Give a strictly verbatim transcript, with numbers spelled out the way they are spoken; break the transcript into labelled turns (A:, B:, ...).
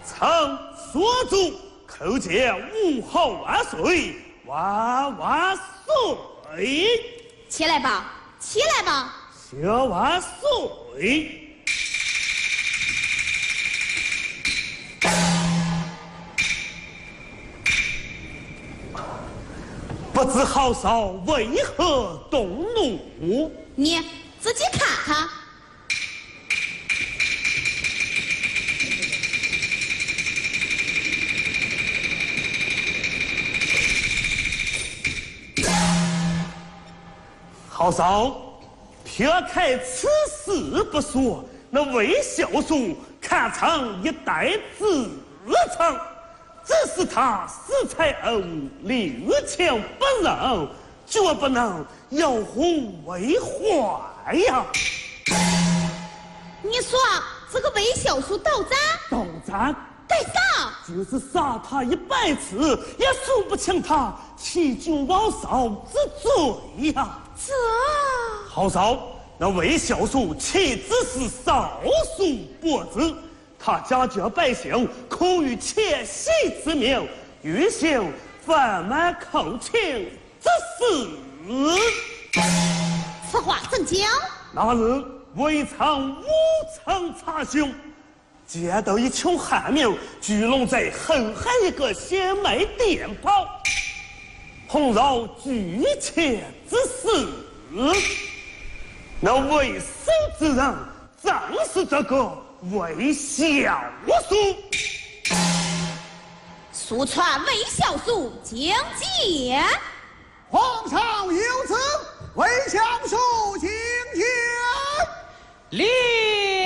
A: 曾所主，叩见武侯万岁，万万岁！
B: 起来吧，起来吧！
A: 谢万岁！不知豪少为何动怒？
B: 你自己看看。
A: 豪少，撇开此事不说，那魏孝叔看成一代自长，只是他恃才而无，力强不让，绝不能摇红为坏呀！
B: 你说这个魏孝叔斗咱？
A: 斗咱？
B: 干啥？
A: 就是杀他一百次，也数不清他欺君罔少之罪呀！
B: 这
A: 豪少，那魏孝叔岂只是少数伯子？他假借百姓苦于窃喜之名，欲行贩卖寇情之事。
B: 此话怎讲？
A: 那日魏昌武昌查询，接到一群汉民聚拢在后海一个鲜卖店铺，哄扰拒窃之事。那为首之人正是这个魏孝叔。
B: 速传魏孝叔将见。
C: 皇上有旨，魏孝叔请见。
D: 立。